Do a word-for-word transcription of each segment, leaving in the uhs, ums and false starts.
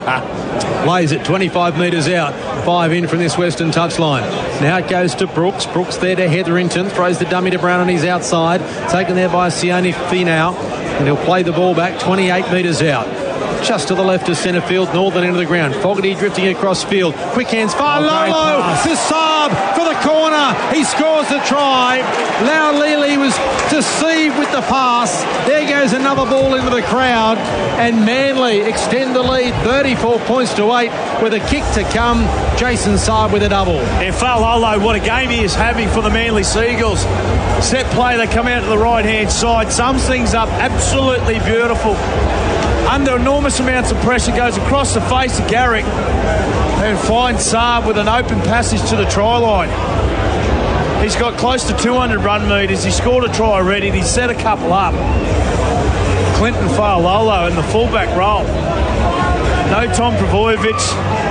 Lays it twenty-five metres out, five in from this western touchline. Now it goes to Brooks. Brooks there to Hetherington, throws the dummy to Brown on his outside, taken there by Sione Finau, and he'll play the ball back twenty-eight metres out. Just to the left of centre field, northern end of the ground. Fogarty drifting across field. Quick hands, far oh, low, low to Saab for the corner. He scores the try. Lau Lili was deceived with the pass. There goes another ball into the crowd. And Manly extend the lead, thirty-four points to eight, with a kick to come. Jason Saab with a double. Yeah, Failolo, what a game he is having for the Manly Seagulls. Set play, they come out to the right-hand side. Sums things up absolutely beautiful. Under enormous amounts of pressure, goes across the face of Garrick and finds Saab with an open passage to the try line. He's got close to two hundred run metres. He scored a try already and he's set a couple up. Clinton Failolo in the fullback role. No Tom Pravojevic.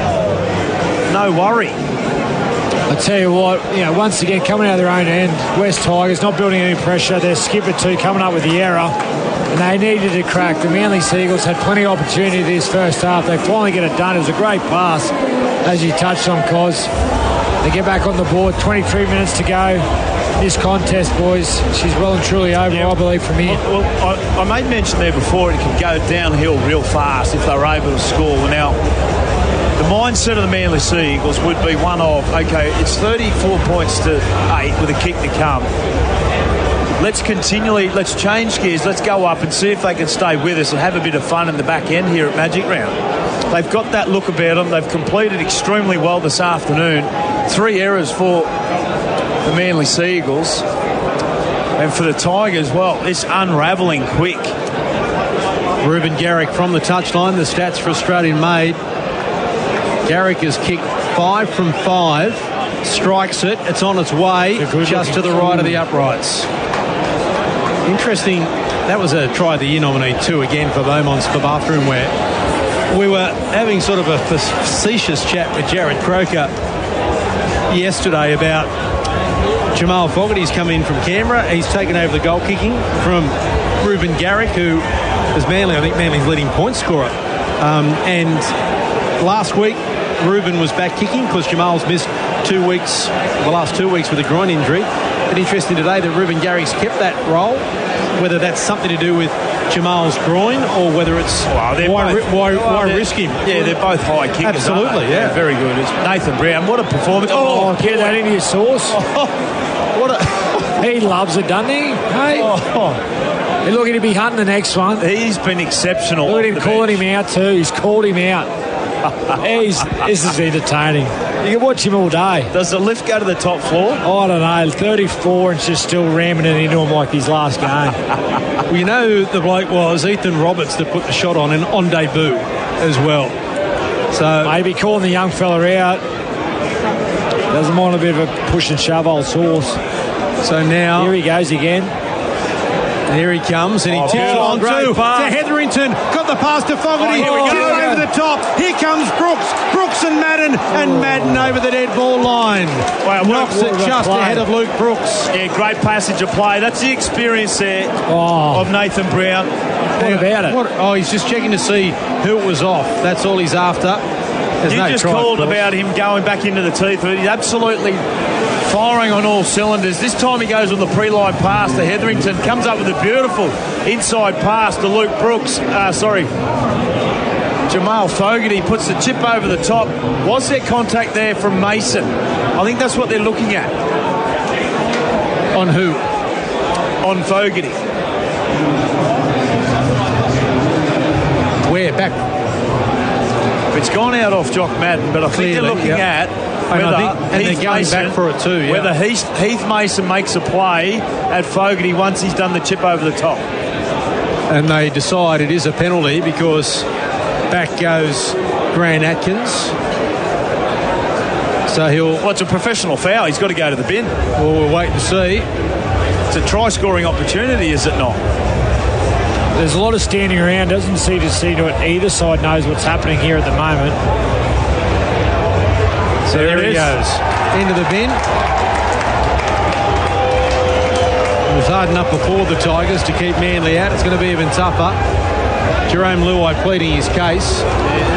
No worry. I tell you what, you know, once again, coming out of their own end, West Tigers not building any pressure. Their skipper too coming up with the error. And they needed to crack. The Manly Seagulls had plenty of opportunity this first half. They finally get it done. It was a great pass, as you touched on, Cos. They get back on the board. twenty-three minutes to go. This contest, boys, she's well and truly over, yeah. I believe, from here. Well, I, I made mention there before it could go downhill real fast if they were able to score. Now, the mindset of the Manly Seagulls would be one of, okay, it's thirty-four points to eight with a kick to come. Let's continually, let's change gears, let's go up and see if they can stay with us and have a bit of fun in the back end here at Magic Round. They've got that look about them. They've completed extremely well this afternoon. Three errors for the Manly Seagulls. And for the Tigers, well, it's unravelling quick. Ruben Garrick from the touchline. The stats for Australian made. Garrick has kicked five from five. Strikes it. It's on its way just to the right of the uprights. Interesting, that was a try of the year nominee too, again for Beaumont's for bathroom wear. We were having sort of a facetious chat with Jared Croker yesterday about Jamal Fogarty's come in from Canberra. He's taken over the goal kicking from Ruben Garrick, who is Manly, I think Manly's leading point scorer. Um, and last week, Ruben was back kicking because Jamal's missed two weeks, the last two weeks with a groin injury. But interesting today that Ruben Garrick's kept that role, whether that's something to do with Jamal's groin or whether it's well, why, both, why, well, why risk him. Yeah, they're both high kickers. Absolutely, yeah. yeah. Very good. It's Nathan Brown, what a performance. Oh, oh get that into your sauce. Oh, what a... He loves it, doesn't he? Hey. Oh. Hey, look at him be hunting the next one. He's been exceptional. Look at him calling bench. him out too. He's called him out. He's, this is entertaining. You can watch him all day. Does the lift go to the top floor? I don't know. thirty-four and just still ramming it into him like his last game. Well, you know who the bloke was, Ethan Roberts, that put the shot on and on debut as well. So maybe calling the young fella out. Doesn't mind a bit of a push and shove, old sauce. So now here he goes again. Here he comes, and he oh, tips it on too. To Hetherington, got the pass to Fogarty. Oh, here we go. Over the top. Here comes Brooks. Brooks and Madden, and Madden over the dead ball line. Well, knocks it just play. ahead of Luke Brooks. Yeah, great passage of play. That's the experience there oh. of Nathan Brown. What about it? What, oh, he's just checking to see who it was off. That's all he's after. There's you no just try, called about him going back into the teeth. He's absolutely firing on all cylinders. This time he goes on the pre-line pass to Hetherington. Comes up with a beautiful inside pass to Luke Brooks. Uh, sorry. Jamal Fogarty puts the chip over the top. Was there contact there from Mason? I think that's what they're looking at. On who? On Fogarty. Where? Back? It's gone out off Jock Madden, but I Clearly, think they're looking yep. at whether and, I think, and Heath they're going Mason, back for it too. Yeah. Whether Heath, Heath Mason makes a play at Fogarty once he's done the chip over the top. And they decide it is a penalty because back goes Grant Atkins. So he'll... Well, it's a professional foul. He's got to go to the bin. Well, we'll wait and see. It's a try-scoring opportunity, is it not? There's a lot of standing around. Doesn't seem to see to it. Either side knows what's happening here at the moment. So there, there he goes. Into the bin. It was hard enough before the Tigers to keep Manly out. It's going to be even tougher. Jerome Luai pleading his case. Yeah,